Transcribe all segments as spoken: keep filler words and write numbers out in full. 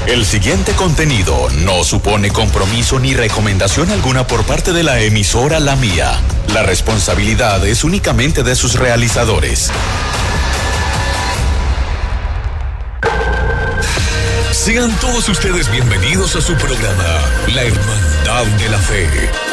El siguiente contenido no supone compromiso ni recomendación alguna por parte de la emisora La Mía. La responsabilidad es únicamente de sus realizadores. Sean todos ustedes bienvenidos a su programa, La Hermandad de la Fe,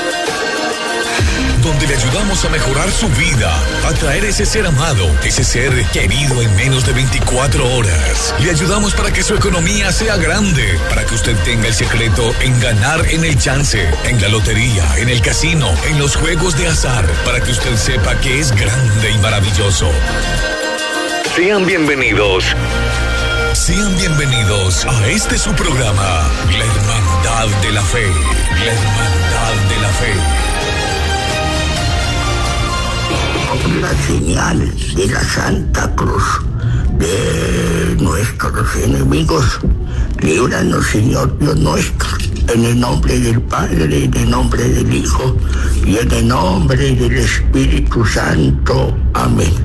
donde le ayudamos a mejorar su vida, a traer ese ser amado, ese ser querido en menos de veinticuatro horas. Le ayudamos para que su economía sea grande, para que usted tenga el secreto en ganar en el chance, en la lotería, en el casino, en los juegos de azar, para que usted sepa que es grande y maravilloso. Sean bienvenidos. Sean bienvenidos a este su programa, La Hermandad de la Fe, La Hermandad de la Fe. Las señales de la Santa Cruz de nuestros enemigos, líbranos, Señor Dios nuestro, en el nombre del Padre, en el nombre del Hijo y en el nombre del Espíritu Santo. Amén.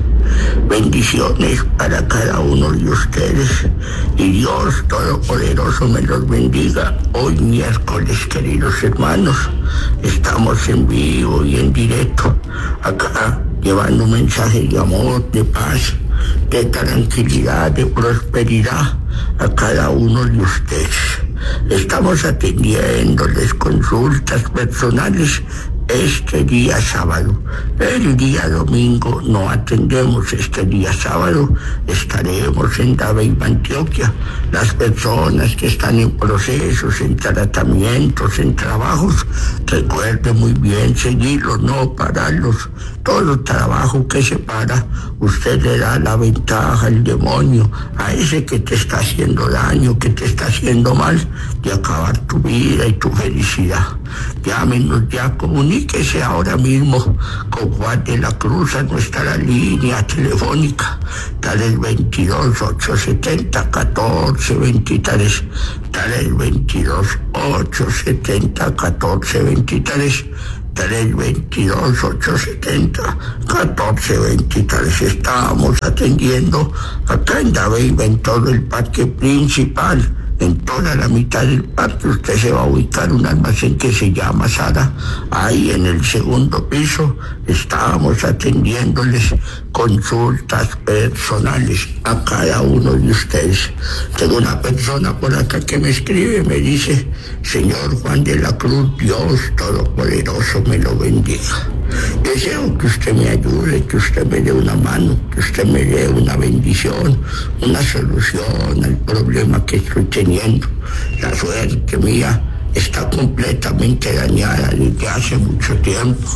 Bendiciones para cada uno de ustedes y Dios Todopoderoso me los bendiga. Hoy miércoles, queridos hermanos, estamos en vivo y en directo acá llevando un mensaje de amor, de paz, de tranquilidad, de prosperidad a cada uno de ustedes. Estamos atendiéndoles consultas personales este día sábado. El día domingo no atendemos. Este día sábado estaremos en Dabeima, Antioquia. Las personas que están en procesos, en tratamientos, en trabajos, recuerden muy bien seguirlos, no pararlos. Todo trabajo que se para, usted le da la ventaja al demonio, a ese que te está haciendo daño, que te está haciendo mal, de acabar tu vida y tu felicidad. Llámenos ya, comuníquese ahora mismo con Juan de la Cruz a nuestra línea telefónica, tal el veintidós, ochocientos setenta, catorce veintitrés, tal el veintidós, ochocientos setenta, catorce veintitrés, tres veintidós, ochocientos setenta, catorce veintitrés. Estamos atendiendo acá en Dabeima, en todo el parque principal. En toda la mitad del parque usted se va a ubicar un almacén que se llama Sara. Ahí en el segundo piso estábamos atendiéndoles consultas personales a cada uno de ustedes. Tengo una persona por acá que me escribe, me dice: señor Juan de la Cruz, Dios Todopoderoso me lo bendiga. Deseo que usted me ayude, que usted me dé una mano, que usted me dé una bendición, una solución al problema que estoy teniendo. La suerte mía está completamente dañada desde hace mucho tiempo.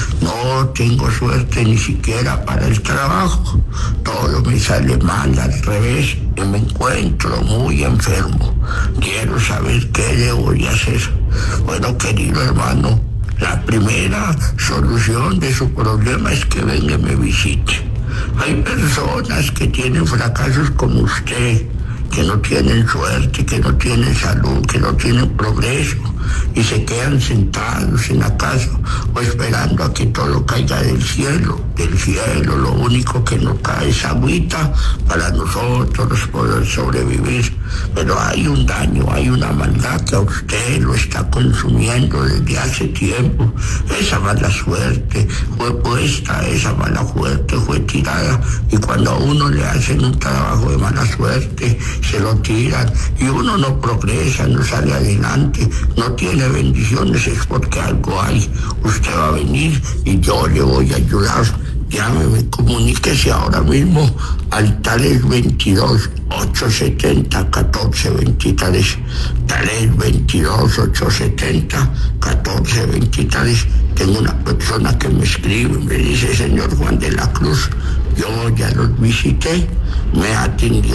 No tengo suerte ni siquiera para el trabajo. Todo me sale mal, al revés, y me encuentro muy enfermo. Quiero saber qué debo de hacer. Bueno, querido hermano, la primera solución de su problema es que venga y me visite. Hay personas que tienen fracasos como usted, que no tienen suerte, que no tienen salud, que no tienen progreso y se quedan sentados en la casa o esperando a que todo caiga del cielo. Del cielo lo único que nos cae es agüita para nosotros poder sobrevivir. Pero hay un daño, hay una maldad que a usted lo está consumiendo desde hace tiempo. Esa mala suerte fue puesta, esa mala suerte fue tirada, y cuando a uno le hacen un trabajo de mala suerte, se lo tiran y uno no progresa, no sale adelante, no tiene bendiciones, es porque algo hay. Usted va a venir y yo le voy a ayudar. Llámeme, comuníquese ahora mismo al Tales veintidós, ochocientos setenta, catorce veintitrés, Tales veintidós, ochocientos setenta, catorce veintitrés. Tengo una persona que me escribe, me dice: señor Juan de la Cruz, yo ya los visité, me atendió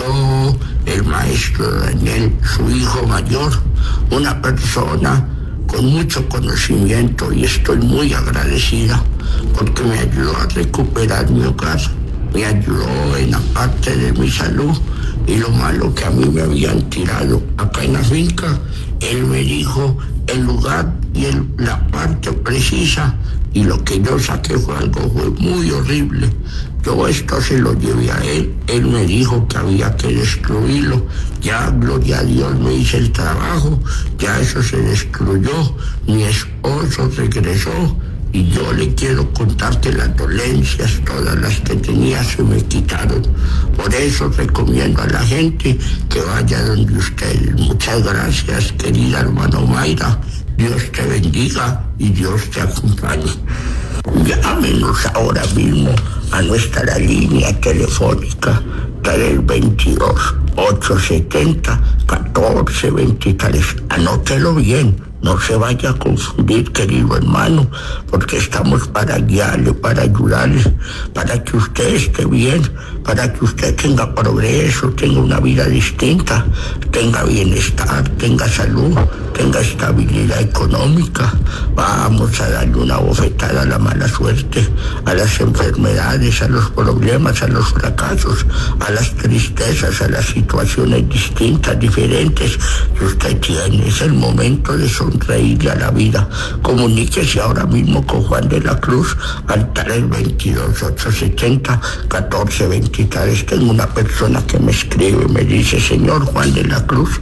el maestro Daniel, su hijo mayor, una persona con mucho conocimiento, y estoy muy agradecida porque me ayudó a recuperar mi hogar, me ayudó en la parte de mi salud y lo malo que a mí me habían tirado acá en la finca. Él me dijo el lugar y el, la parte precisa y lo que yo saqué fue algo fue muy horrible. Yo esto se lo llevé a él, él me dijo que había que destruirlo, ya gloria a Dios me hice el trabajo, ya eso se destruyó, mi esposo regresó y yo le quiero contar que las dolencias, todas las que tenía se me quitaron. Por eso recomiendo a la gente que vaya donde ustedes. Muchas gracias, querida hermano Mayra, Dios te bendiga y Dios te acompañe. Llámenos ahora mismo a nuestra línea telefónica tres veintidós, ochocientos setenta, catorce veintitrés. Anótelo bien, no se vaya a confundir, querido hermano, porque estamos para guiarle, para ayudarle, para que usted esté bien, para que usted tenga progreso, tenga una vida distinta, tenga bienestar, tenga salud, tenga estabilidad económica. Vamos a darle una bofetada a la mala suerte, a las enfermedades, a los problemas, a los fracasos, a las tristezas, a las situaciones distintas, diferentes que usted tiene. Es el momento de sonreírle a la vida. Comuníquese ahora mismo con Juan de la Cruz al tres veintidós, ochocientos setenta, catorce veintitrés. Tengo una persona que me escribe, me dice: señor Juan de la Cruz,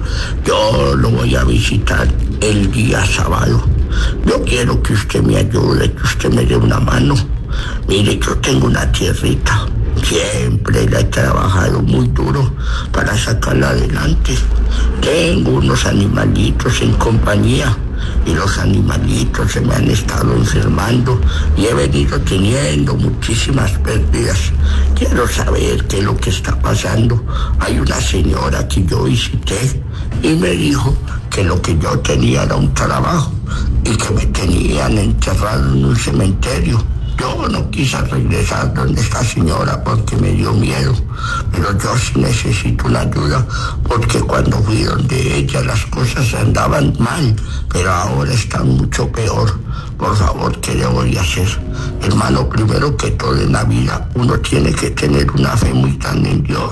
yo lo voy a visitar el día sábado. Yo quiero que usted me ayude, que usted me dé una mano. Mire, yo tengo una tierrita, siempre la he trabajado muy duro para sacarla adelante. Tengo unos animalitos en compañía y los animalitos se me han estado enfermando y he venido teniendo muchísimas pérdidas. Quiero saber qué es lo que está pasando. Hay una señora que yo visité y me dijo que lo que yo tenía era un trabajo y que me tenían enterrado en un cementerio. Yo no quise regresar donde esta señora porque me dio miedo, pero yo sí necesito una ayuda, porque cuando fui donde ella las cosas andaban mal, pero ahora están mucho peor. Por favor, ¿qué le voy a hacer? Hermano, primero que todo en la vida uno tiene que tener una fe muy grande en Dios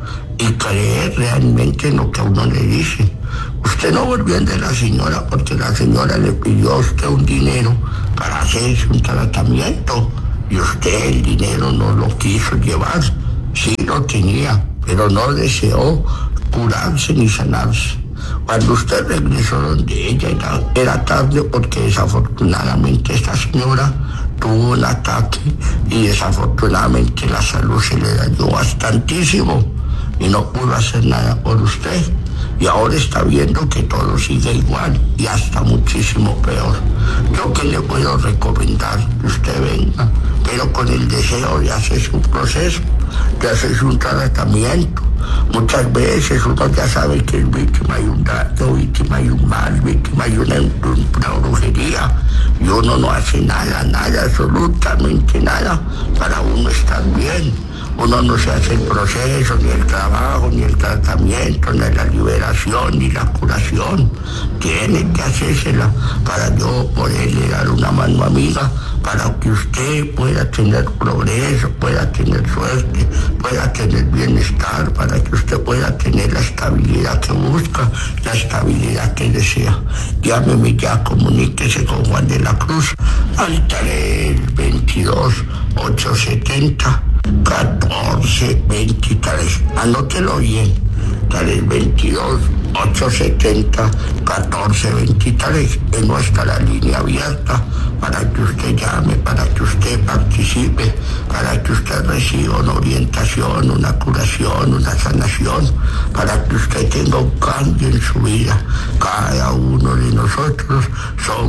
y creer realmente en lo que a uno le dice. Usted no volvió de la señora porque la señora le pidió a usted un dinero para hacerse un tratamiento y usted el dinero no lo quiso llevar. Sí lo tenía, pero no deseó curarse ni sanarse. Cuando usted regresó donde ella era, era tarde, porque desafortunadamente esta señora tuvo un ataque y desafortunadamente la salud se le dañó bastantísimo y no pudo hacer nada por usted. Y ahora está viendo que todo sigue igual y hasta muchísimo peor. Yo que le puedo recomendar que usted venga, pero con el deseo de hacerse un proceso, de hacerse un tratamiento. Muchas veces uno ya sabe que es víctima de un daño, víctima de un mal, víctima de una, una brujería, y uno no hace nada, nada, absolutamente nada para uno estar bien. Uno no se hace el proceso, ni el trabajo, ni el tratamiento, ni la liberación, ni la curación. Tiene que hacérsela para yo poderle dar una mano amiga, para que usted pueda tener progreso, pueda tener suerte, pueda tener bienestar, para que usted pueda tener la estabilidad que busca, la estabilidad que desea. Llámeme ya, comuníquese con Juan de la Cruz al tres veintidós, ochocientos setenta, catorce veintitrés. Anótelo bien, tres veintidós, ochocientos setenta, catorce veintitrés. Es nuestra línea abierta para que usted llame, para que usted participe, para que usted reciba una orientación, una curación, una sanación, para que usted tenga un cambio en su vida. Cada uno de nosotros somos